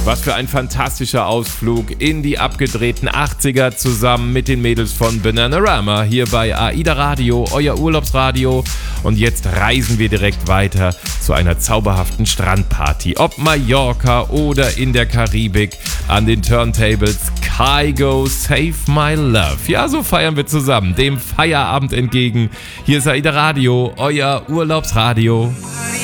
Was für ein fantastischer Ausflug in die abgedrehten 80er zusammen mit den Mädels von Bananarama hier bei AIDA Radio, euer Urlaubsradio. Und jetzt reisen wir direkt weiter zu einer zauberhaften Strandparty. Ob Mallorca oder in der Karibik, an den Turntables Kygo Save My Love. Ja, so feiern wir zusammen dem Feierabend entgegen. Hier ist AIDA Radio, euer Urlaubsradio.